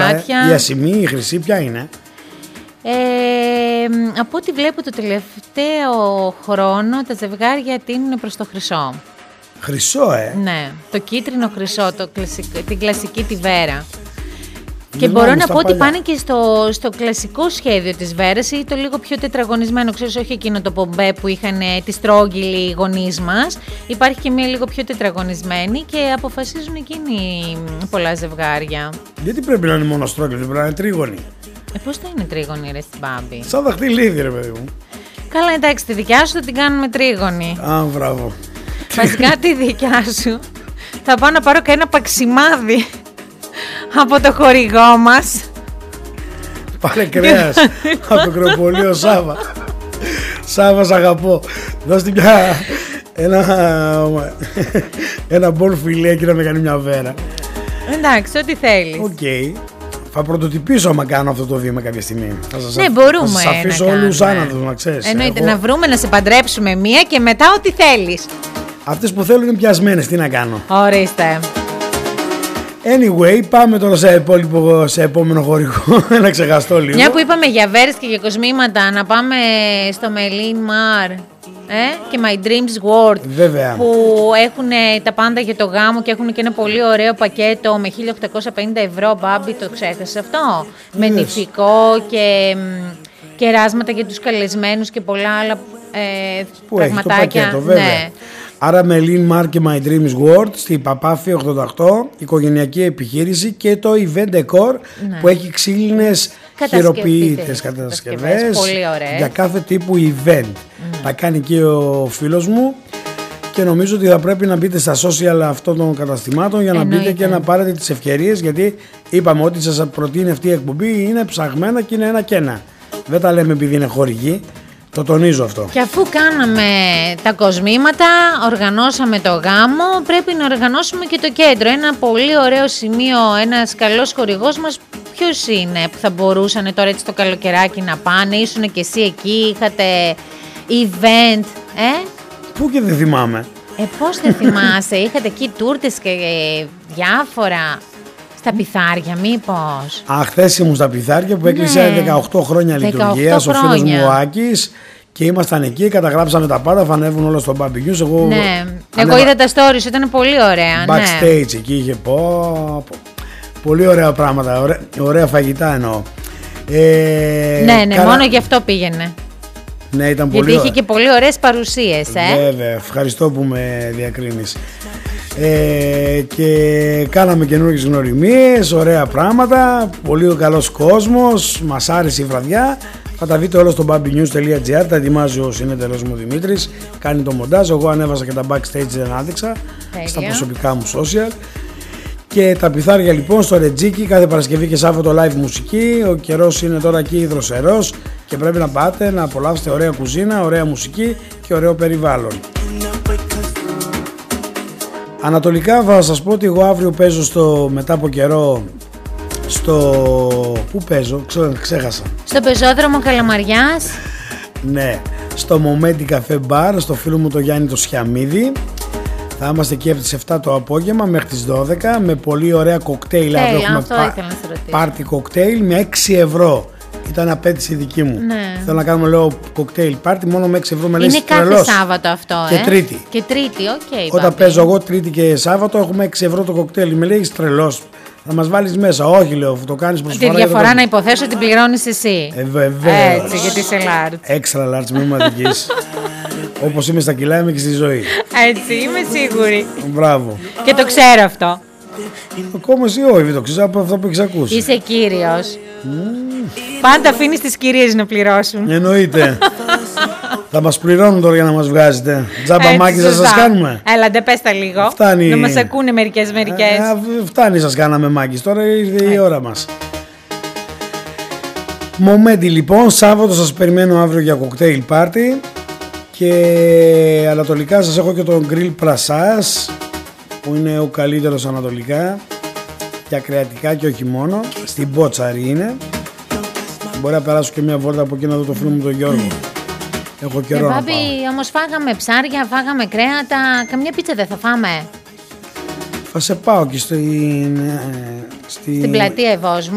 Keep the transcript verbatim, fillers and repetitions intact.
μάτια. Ε. Η Ασημή, η Χρυσή, ποια είναι? Ε, από ό,τι βλέπω το τελευταίο χρόνο, τα ζευγάρια τείνουν προς το χρυσό. Χρυσό, ε. Ναι, το κίτρινο χρυσό, το κλασικό, την κλασική τη Βέρα. Και Μιλάμε μπορώ να στα πω ότι παλιά. πάνε και στο, στο κλασικό σχέδιο της Βέρας ή το λίγο πιο τετραγωνισμένο. Ξέρεις, όχι εκείνο το πομπέ που είχαν τη στρόγγυλοι γονείς μας. Υπάρχει και μία λίγο πιο τετραγωνισμένη και αποφασίζουν εκείνοι πολλά ζευγάρια. Γιατί πρέπει να είναι μόνο στρόγγυλη, πρέπει να είναι τρίγωνη? Ε, πώς θα είναι τρίγωνη ρε στην Μπάμπη? Σαν δαχτυλίδι, ρε παιδί μου. Καλά, εντάξει, τη δικιά σου θα την κάνουμε τρίγωνη. Α, μπράβο. Βασικά τη δικιά σου θα πάω να πάρω και ένα παξιμάδι από το χορηγό μας. Πάρε κρέας από το κρεοπολείο Σάβα. Σάβα, σ' αγαπώ. Δώστε μια, ένα, ένα μπολ φιλέ και να με κάνει μια βέρα. Εντάξει, ό,τι θέλεις. Οκ. Okay. Θα πρωτοτυπήσω άμα κάνω αυτό το βήμα κάποια στιγμή. Θα σας, Ναι, μπορούμε θα σας αφήσω να όλους κάνουμε. άναδους, να ξέρεις. Εννοείται, Εγώ... να βρούμε να σε παντρέψουμε μία και μετά ό,τι θέλεις. Αυτές που θέλουν είναι πιασμένες, τι να κάνω. Ορίστε. Anyway, πάμε τώρα σε, υπόλοιπο, σε επόμενο χορηγό. Να ξεχαστώ λίγο. Μια που είπαμε για βέρες και για κοσμήματα, να πάμε στο Μελίν Μαρ ε? και My Dreams World. Βέβαια. Που έχουν τα πάντα για το γάμο και έχουν και ένα πολύ ωραίο πακέτο με χίλια οκτακόσια πενήντα ευρώ. Μπάμπη, το ξέχασες αυτό? Yes. Με νηφικό και κεράσματα για τους καλεσμένους και πολλά άλλα ε, που πραγματάκια. έχει το πακέτο, βέβαια. Ναι. Άρα Μελίν Mark και My Dreams World στη Παπάφη ογδόντα οκτώ, οικογενειακή επιχείρηση και το Event Decor, ναι, που έχει ξύλινες χειροποίητες κατασκευές για κάθε τύπου event. Mm. Τα κάνει και ο φίλος μου και νομίζω ότι θα πρέπει να μπείτε στα social αυτών των καταστημάτων για να Εννοείται. μπείτε και να πάρετε τις ευκαιρίες, γιατί είπαμε ότι σας προτείνει αυτή η εκπομπή είναι ψαγμένα και είναι ένα και ένα. Δεν τα λέμε επειδή είναι χορηγοί. Το τονίζω αυτό. Και αφού κάναμε τα κοσμήματα, οργανώσαμε το γάμο, πρέπει να οργανώσουμε και το κέντρο. Ένα πολύ ωραίο σημείο, ένας καλός χορηγός μας, ποιος είναι που θα μπορούσαν τώρα έτσι το καλοκαιράκι να πάνε? Ήσουν και εσύ εκεί, είχατε event, ε? Πού και δεν θυμάμαι. Ε, πώς δεν θυμάσαι, είχατε εκεί τούρτες και ε, διάφορα. Στα Πιθάρια, μήπως? Α, χθες ήμουν στα Πιθάρια που έκλεισε ναι. δεκαοκτώ χρόνια λειτουργίας, ο φίλος μου ο Άκης, και ήμασταν εκεί, καταγράψαμε τα πάντα, φανεύουν όλα στο Barbecue. Εγώ, ναι. ανέβα... Εγώ είδα τα stories, ήταν πολύ ωραία. Backstage ναι. εκεί είχε πω, πω, πολύ ωραία πράγματα, ωραία, ωραία φαγητά εννοώ. Ε, ναι, ναι, καλά... μόνο γι' αυτό πήγαινε. Ναι, ήταν Γιατί πολύ είχε και πολύ ωραίες παρουσίες, ε. Βέβαια, ευχαριστώ που με διακρίνεις. Ε, και κάναμε καινούργιες γνωριμίες, ωραία πράγματα, πολύ καλός κόσμος, μας άρεσε η βραδιά. Θα τα δείτε όλα στο barbnews τελεία gr, τα ετοιμάζει ο συνεταιρός μου Δημήτρης, κάνει το μοντάζ, εγώ ανέβασα και τα backstage, δεν άδειξα στα προσωπικά μου social. Και τα Πιθάρια λοιπόν στο Ρετζίκι, κάθε Παρασκευή και Σάββατο live μουσική. Ο καιρός είναι τώρα εκεί δροσερός και πρέπει να πάτε να απολαύσετε ωραία κουζίνα, ωραία μουσική και ωραίο περιβάλλον. Ανατολικά θα σας πω ότι εγώ αύριο παίζω στο, μετά από καιρό στο... Πού παίζω, Ξέ, ξέχασα. Στο πεζόδρομο Καλαμαριάς. Ναι, στο Momenty Cafe Bar, στο φίλο μου το Γιάννη το Σιαμίδη. Θα είμαστε εκεί από τις επτά το απόγευμα μέχρι τις δώδεκα με πολύ ωραία κοκτέιλ. Hey, αύριο έχουμε πα... πάρτι κοκτέιλ με έξι ευρώ. Ήταν απέτηση δική μου. Ναι. Θέλω να κάνουμε, λέω, κοκτέιλ πάρτι μόνο με έξι ευρώ. Με είναι κάθε τρελός. Σάββατο αυτό, και ε? Τρίτη. Και Τρίτη, οκ. Okay, Όταν παίζω εγώ Τρίτη και Σάββατο έχουμε έξι ευρώ το κοκτέιλ. Με λέει τρελός. Θα μας βάλεις μέσα. Όχι, λέω, το κάνεις προσφορά. Τη διαφορά να υποθέσω ότι την πληρώνεις εσύ. Ε, βεβαίως. Έτσι, γιατί είσαι large. Extra large, μη με αδικείς. Όπως είμαι στα κιλά, είμαι και στη ζωή. Έτσι, είμαι σίγουρη. Μπράβο. Και το ξέρω αυτό. Ακόμα εσύ όχι, δεν το ξέρω από αυτό που έχεις ακούσει. Είσαι κύριος. Mm. Πάντα αφήνεις τις κυρίες να πληρώσουν. Εννοείται. Θα μας πληρώνουν τώρα για να μας βγάζετε. Τζάμπα μάκης θα σας κάνουμε. Έλα, ντε πες τα λίγο. Φτάνει. Να μας ακούνε μερικές μερικές. Ε, φτάνει, σας κάναμε μάκης. Τώρα ήρθε η ώρα μας. Momenty λοιπόν, Σάββατο σας περιμένω αύριο για κοκτέιλ πάρτι. Και ανατολικά σας έχω και τον Grill Prasas, που είναι ο καλύτερος ανατολικά για κρεατικά και όχι μόνο. Στην Μπότσαρη είναι. Μπορεί να περάσω και μια βόλτα από εκεί να δω το φίλο μου τον Γιώργο. Έχω καιρό ε, να πάμπη, πάω. Όμως φάγαμε ψάρια, φάγαμε κρέατα. Καμιά πίτσα δεν θα φάμε? Θα σε πάω και στην, στη... στην πλατεία Ευόσμου.